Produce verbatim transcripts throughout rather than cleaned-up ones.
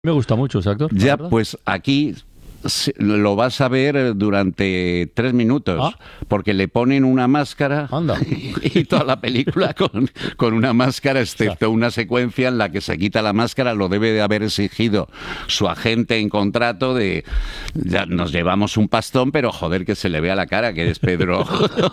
Me gusta mucho ese actor. Ya, pues aquí lo vas a ver durante tres minutos, ¿Ah? porque le ponen una máscara. Anda. Y toda la película con, con una máscara, excepto una secuencia en la que se quita la máscara. Lo debe de haber exigido su agente en contrato de, ya nos llevamos un pastón, pero joder, que se le vea la cara, que es Pedro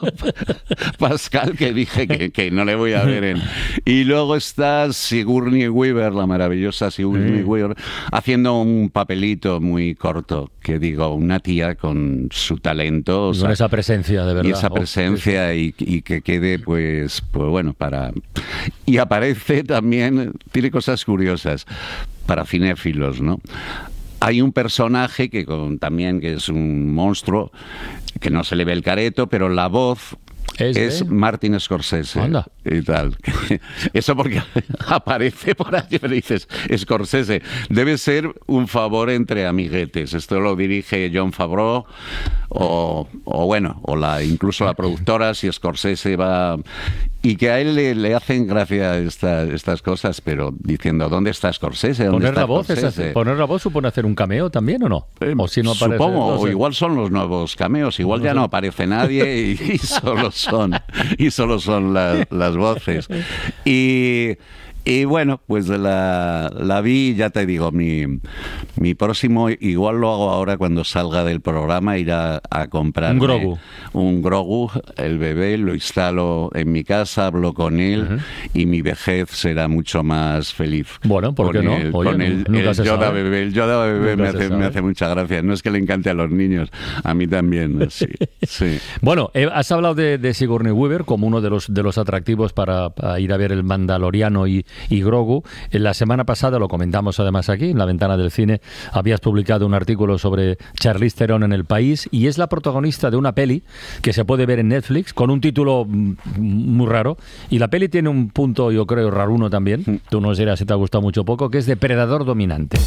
Pascal, que dije que, que no le voy a ver en... Y luego está Sigourney Weaver, la maravillosa Sigourney mm. Weaver, haciendo un papelito muy corto, que digo, una tía con su talento, o con sea, esa presencia de verdad, y esa presencia, oh, y, y que quede pues pues bueno para... Y aparece también, tiene cosas curiosas para cinéfilos, ¿no? Hay un personaje que con, también que es un monstruo, que no se le ve el careto, pero la voz es, es Martin Scorsese. Anda. Y tal. Eso porque aparece por ahí, pero dices, Scorsese, debe ser un favor entre amiguetes. Esto lo dirige Jon Favreau, o, o bueno, o la incluso la productora, si Scorsese va... Y que a él le, le hacen gracia esta, estas cosas, pero diciendo, ¿dónde está Scorsese? ¿Dónde ¿Poner está la voz Scorsese? Es, ¿Poner la voz supone hacer un cameo también o no? Eh, o si no aparece, supongo, no sé. o igual son los nuevos cameos, igual no ya sé. No aparece nadie y, y solo son y solo son la, las voces. Y... Y bueno, pues la, la vi, ya te digo, mi, mi próximo, igual lo hago ahora cuando salga del programa, ir a, a comprar un Grogu. Un Grogu, el bebé, lo instalo en mi casa, hablo con él, uh-huh. y mi vejez será mucho más feliz. Bueno, ¿por qué no? El, Oye, con el, nunca el se Yoda sabe. bebé. El Yoda bebé me hace, me hace mucha gracia. No es que le encante a los niños, a mí también. Sí, sí. Bueno, eh, has hablado de, de Sigourney Weaver como uno de los, de los atractivos para, para ir a ver El Mandaloriano y y Grogu. En la semana pasada, lo comentamos además aquí, en la ventana del cine, habías publicado un artículo sobre Charlize Theron en El País, y es la protagonista de una peli que se puede ver en Netflix, con un título muy raro, y la peli tiene un punto, yo creo, raruno también, tú nos dirás si te ha gustado mucho o poco, que es Depredador Dominante.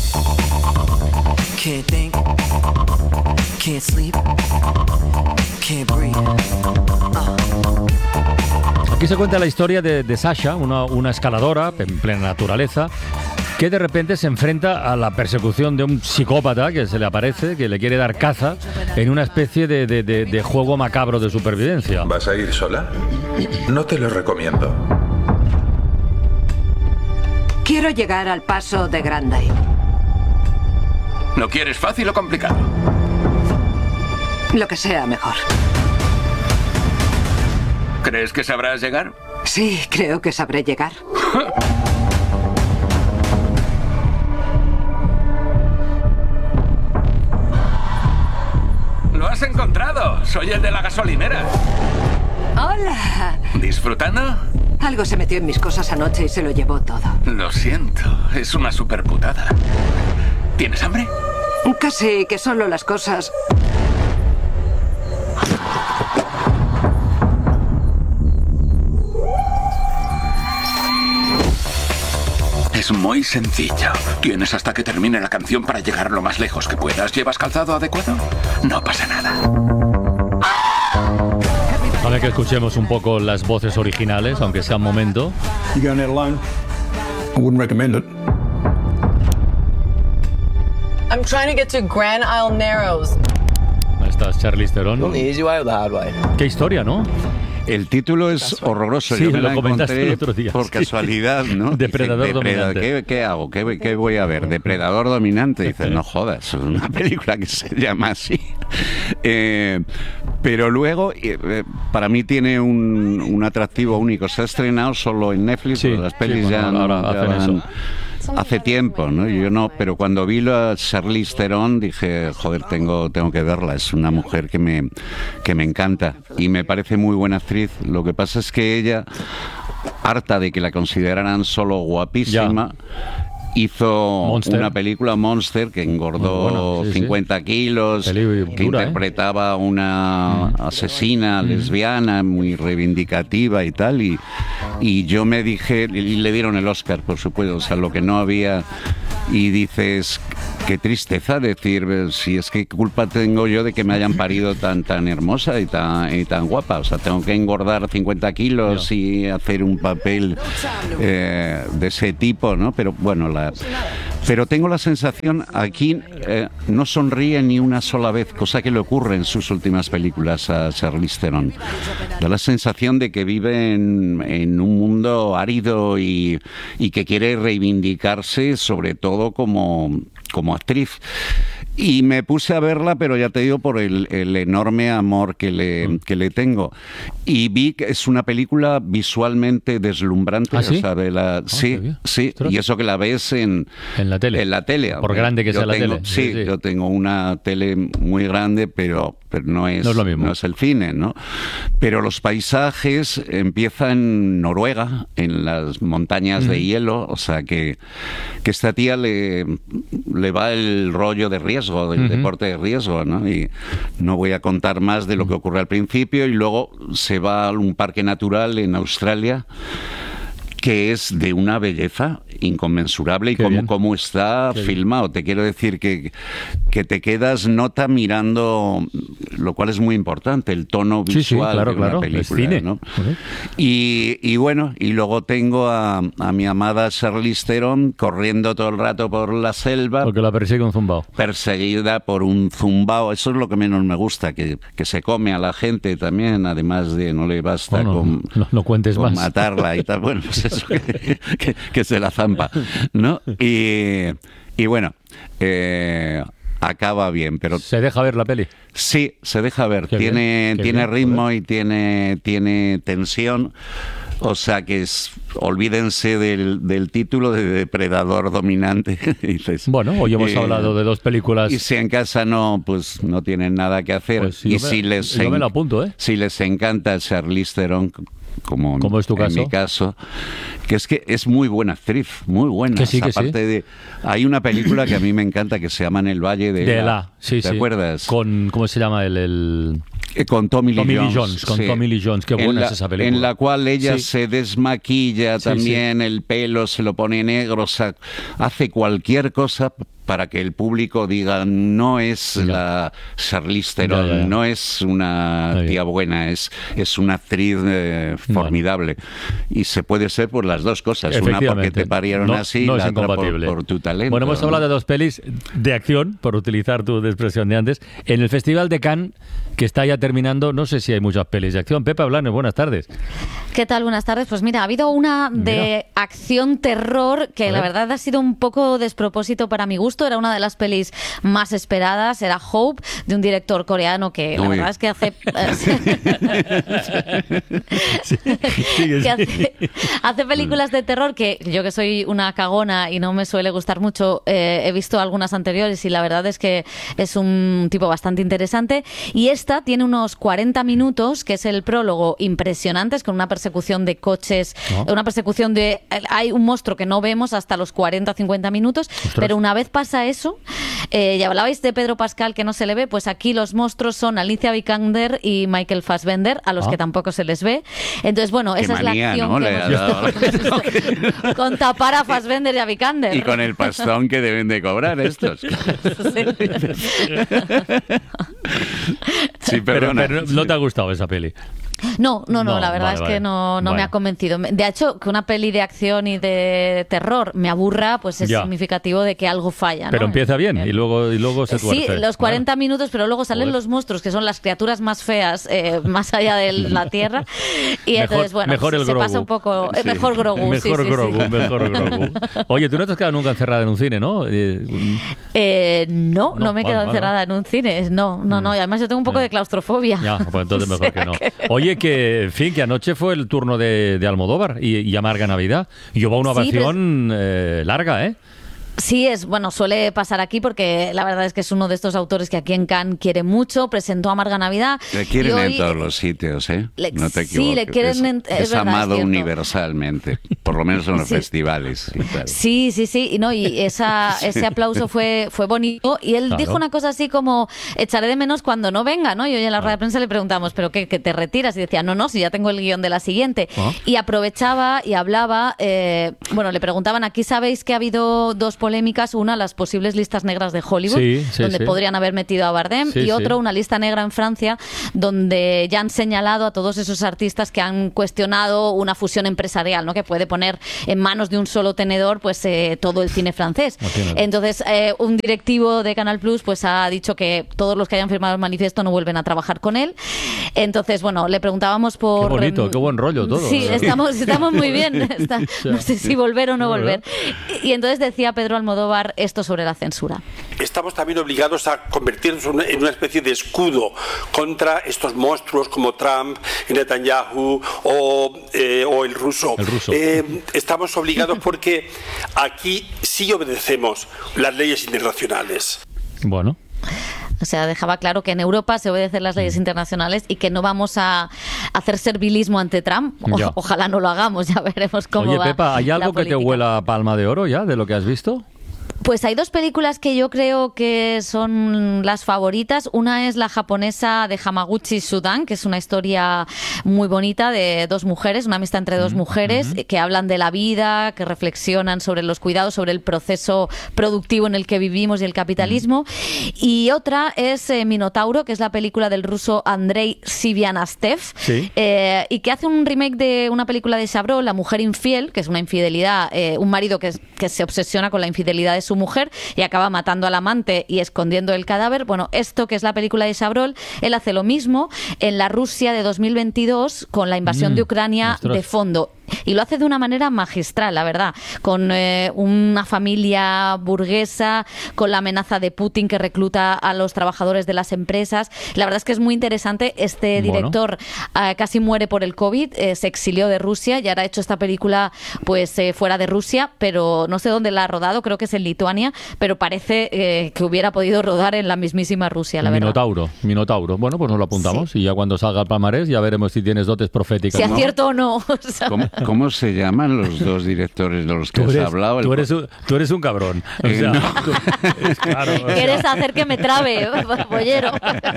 Can't think, can't sleep, can't breathe. Uh. Aquí se cuenta la historia de, de Sasha, una, una escaladora en plena naturaleza, que de repente se enfrenta a la persecución de un psicópata que se le aparece, que le quiere dar caza en una especie de, de, de, de juego macabro de supervivencia. ¿Vas a ir sola? No te lo recomiendo. Quiero llegar al paso de Grande. ¿Lo quieres fácil o complicado? Lo que sea mejor. ¿Crees que sabrás llegar? Sí, creo que sabré llegar. ¡Lo has encontrado! Soy el de la gasolinera. ¡Hola! ¿Disfrutando? Algo se metió en mis cosas anoche y se lo llevó todo. Lo siento, es una super putada. ¿Tienes hambre? Casi, que solo las cosas... Es muy sencillo. Tienes hasta que termine la canción para llegar lo más lejos que puedas. ¿Llevas calzado adecuado? No pasa nada. Ahora que escuchemos un poco las voces originales, aunque sea un momento. You going it alone? I wouldn't recommend it. I'm trying to get to Grand Isle Narrows. Ahí estás, Charlize Theron. The easy way or the hard way. Qué historia, ¿no? El título es horroroso. Sí, yo me lo la comentaste encontré el otro día. por Sí. casualidad, ¿no? Depredador Dice, Dominante. ¿Qué, qué hago? ¿Qué, ¿Qué voy a ver? Depredador Dominante. Dices, no jodas, es una película que se llama así. Eh, pero luego, eh, para mí tiene un, un atractivo único. Se ha estrenado solo en Netflix, Sí, las pelis sí, ya, bueno, ahora ya hacen van... eso. Hace tiempo, ¿no? Yo no, pero cuando vi a Charlize Theron dije, joder, tengo, tengo que verla. Es una mujer que me, que me encanta y me parece muy buena actriz. Lo que pasa es que ella, harta de que la consideraran solo guapísima, ya. hizo Monster. una película, Monster, que engordó bueno, sí, cincuenta sí. kilos, Peli que dura, interpretaba ¿eh? una asesina mm. lesbiana muy reivindicativa y tal, y, y yo me dije, y le dieron el Oscar, por supuesto, o sea, lo que no había, y dices, qué tristeza decir, si es que culpa tengo yo de que me hayan parido tan tan hermosa y tan, y tan guapa, o sea, tengo que engordar cincuenta kilos no. y hacer un papel eh, de ese tipo, ¿no? Pero bueno, la Pero tengo la sensación, aquí eh, no sonríe ni una sola vez, cosa que le ocurre en sus últimas películas a Charlize Theron. Da la sensación de que vive en, en un mundo árido y, y que quiere reivindicarse, sobre todo como, como actriz. Y me puse a verla, pero ya te digo, por el, el enorme amor que le, que le tengo. Y vi que es una película visualmente deslumbrante. ¿Ah, sí? O sea, de la, Ah, sí, sí. Ostras. Y eso que la ves en, En la tele. en la tele. Por grande que Yo sea la tengo- tele. Sí, Sí, sí. yo tengo una tele muy grande, pero, pero no, es, No es lo mismo. no es el cine, ¿no? Pero los paisajes empiezan en Noruega, en las montañas de hielo, o sea que, que esta tía le, le va el rollo de riesgo, del Ujú. deporte de riesgo, ¿no? Y no voy a contar más de lo que ocurre al principio, y luego se va a un parque natural en Australia que es de una belleza inconmensurable y Qué cómo, bien. cómo está Qué filmado. Te quiero decir que, que te quedas nota mirando, lo cual es muy importante, el tono Sí, sí, visual claro, de una claro, película. es cine. ¿no? Ujú. Y, y bueno, y luego tengo a, a mi amada Charlize Theron corriendo todo el rato por la selva, Porque la persigue un zumbao. perseguida por un zumbao. Eso es lo que menos me gusta, que, que se come a la gente también, además de no le basta Bueno, con, no, no cuentes con más. matarla y tal. Bueno, pues eso, que, que- que se la zampa, ¿no? Y, y bueno, eh, acaba bien, pero ¿Se deja ver la peli? sí, se deja ver. Qué bien, tiene qué tiene bien, ritmo joder. y tiene, tiene tensión. O sea que es, olvídense del, del título de depredador dominante. Dices, Bueno, hoy hemos eh, hablado de dos películas. Y si en casa no, pues no tienen nada que hacer. Pues y yo me- si les yo me en- lo apunto, ¿eh? si les encanta Charlize Theron, como, Como es tu en caso. mi caso, que es que es muy buena actriz, muy buena. Que sí, que sí. Aparte de, hay una película que a mí me encanta que se llama En el Valle de De Ela. la, sí, ¿Te sí. acuerdas? Con, ¿cómo se llama? El, el... Eh, Con Tommy Lee Tommy Lee Jones. Jones, con sí. Tommy Lee Jones, qué En buena la- es esa película. En la cual ella Sí. se desmaquilla Sí, también, el pelo se lo pone negro, o sea, hace cualquier cosa para que el público diga no es Ya. la Charlize Theron, Ya, ya, ya. no es una Muy bien. tía buena, es, es una actriz eh, formidable. Y se puede ser por las dos cosas, una porque Efectivamente. te parieron No- así, no es la otra por, incompatible. por tu talento. Bueno, hemos ¿no? hablado de dos pelis de acción, por utilizar tu expresión de antes. En el Festival de Cannes, que está ya terminando, no sé si hay muchas pelis de acción. Pepa Blanes, buenas tardes. ¿Qué tal? Buenas tardes. Pues mira, ha habido una de acción-terror que A la ver. verdad ha sido un poco despropósito para mi gusto. Era una de las pelis más esperadas. Era Hope, de un director coreano que la Uy. verdad es que hace... Sigue, que hace, sigue. hace películas de terror que yo, que soy una cagona y no me suele gustar mucho, eh, he visto algunas anteriores y la verdad es que es un tipo bastante interesante. Y esta tiene unos cuarenta minutos, que es el prólogo impresionante, es con una persecución de coches, Oh. una persecución de... Hay un monstruo que no vemos hasta los cuarenta cincuenta minutos, pero una vez pasa eso, eh, ya hablabais de Pedro Pascal que no se le ve, pues aquí los monstruos son Alicia Vikander y Michael Fassbender, a los Ah. que tampoco se les ve. Entonces, bueno, Qué esa manía, es la acción ¿no? que Le hemos ha visto. dado- Con tapar a Fassbender y a Vikander. Y con el pastón que deben de cobrar estos. Sí, Pero, perdona. pero no te ha gustado esa peli. No, no, no, No, la verdad vale, es vale. que no, no me Bueno. ha convencido. De hecho, que una peli de acción y de terror me aburra, pues es Ya. significativo de que algo falla, ¿no? Pero empieza bien y luego, y luego se Sí, tuerce. los cuarenta Vale. minutos, pero luego salen Joder. los monstruos, que son las criaturas más feas, eh, más allá de la Tierra. Y Mejor- entonces, bueno, mejor el se pasa Grogu. un poco... eh, Sí. mejor Grogu, sí, Mejor sí, sí. Grogu, mejor Grogu. Oye, tú no te has quedado nunca encerrada en un cine, ¿no? Eh, Eh, no, no, No, me he vale, quedado vale. encerrada en un cine. No, no, no. Y además yo tengo un poco Ya. de claustrofobia. Ya, pues entonces O mejor sea que no. Oye, que, en fin, que anoche fue el turno de, de Almodóvar y, y Amarga Navidad. Y hubo una Sí, pero ovación eh, larga, ¿eh? Sí, es bueno, suele pasar aquí porque la verdad es que es uno de estos autores que aquí en Cannes quiere mucho, presentó Amarga Navidad. Le quieren y hoy- en todos los sitios, ¿eh? Le- no te sí, equivoques. le quieren es, en- es es verdad, es amado cierto. universalmente, por lo menos en los Sí. festivales. Y tal. Sí, sí, sí, y no, y esa, ese aplauso fue, fue bonito. Y él Claro. dijo una cosa así como, echaré de menos cuando no venga, ¿no? Y hoy en la rueda de prensa le preguntamos, ¿pero qué, que te retiras? Y decía, no, no, si ya tengo el guión de la siguiente. Ah. Y aprovechaba y hablaba, eh, bueno, le preguntaban, aquí sabéis que ha habido dos polémicas. Una, las posibles listas negras de Hollywood, sí, sí, donde sí. podrían haber metido a Bardem, Sí, y otro, sí. una lista negra en Francia, donde ya han señalado a todos esos artistas que han cuestionado una fusión empresarial, ¿no? Que puede poner en manos de un solo tenedor pues eh, todo el cine francés. Imagínate. Entonces, eh, un directivo de Canal Plus pues ha dicho que todos los que hayan firmado el manifiesto no vuelven a trabajar con él. Entonces, bueno, le preguntábamos por... Qué bonito, qué buen rollo todo. Sí, estamos, estamos muy bien. Está- no sé si volver o no Sí, volver. Y entonces decía Pedro Almodóvar esto sobre la censura. Estamos también obligados a convertirnos en una especie de escudo contra estos monstruos como Trump, Netanyahu o, eh, o el ruso. El ruso. Eh, estamos obligados porque aquí sí obedecemos las leyes internacionales. Bueno. O sea, dejaba claro que en Europa se obedecen las leyes internacionales y que no vamos a hacer servilismo ante Trump. O- Ya. ojalá no lo hagamos, ya veremos cómo Oye, va. Pepa, ¿hay la algo que te política. huela a palma de oro ya de lo que has visto? Pues hay dos películas que yo creo que son las favoritas. Una es la japonesa de Hamaguchi Sudan, que es una historia muy bonita de dos mujeres, una amistad entre dos mujeres que hablan de la vida, que reflexionan sobre los cuidados, sobre el proceso productivo en el que vivimos y el capitalismo. Y otra es eh, Minotauro, que es la película del ruso Andrei Sivianastev, Sí. eh, y que hace un remake de una película de Chabrol, La mujer infiel, que es una infidelidad, eh, un marido que, que se obsesiona con la infidelidad de su mujer y acaba matando al amante y escondiendo el cadáver. Bueno, esto que es la película de Chabrol, él hace lo mismo en la Rusia de dos mil veintidós con la invasión Mm, de Ucrania ostras. de fondo. Y lo hace de una manera magistral, la verdad, con eh, una familia burguesa, con la amenaza de Putin que recluta a los trabajadores de las empresas. La verdad es que es muy interesante. Este Bueno. director eh, casi muere por el COVID, eh, se exilió de Rusia y ahora ha hecho esta película pues eh, fuera de Rusia, pero no sé dónde la ha rodado, creo que es en Lituania, pero parece eh, que hubiera podido rodar en la mismísima Rusia, la verdad. Minotauro, Minotauro. Bueno, pues nos lo apuntamos y ya cuando salga el palmarés ya veremos si tienes dotes proféticas. Si ¿no? acierto o no. O sea, ¿Cómo, cómo se llaman los dos directores de los que Tú has eres, hablado? El- tú, eres un, tú eres un cabrón. O Eh, sea, no. tú- es claro, o sea, ¿Quieres hacer que me trabe, bollero?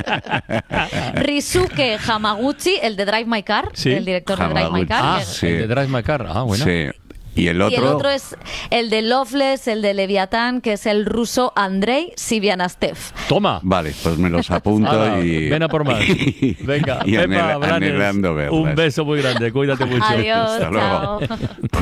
Risuke Hamaguchi, el de Drive My Car, Sí. el director de Drive My Hamaguchi. Car. Ah, que- sí. el de Drive My Car. Ah, bueno. Sí. Y el Y otro, el otro es el de Loveless, el de Leviatán, que es el ruso Andrei Sivianastev. Toma. Vale, pues me los apunto Hala, y... ven a por más. Venga, y Pepa anhela- Blanes, anhelando verlas. un beso muy grande. Cuídate mucho. Adiós, Hasta luego. chao.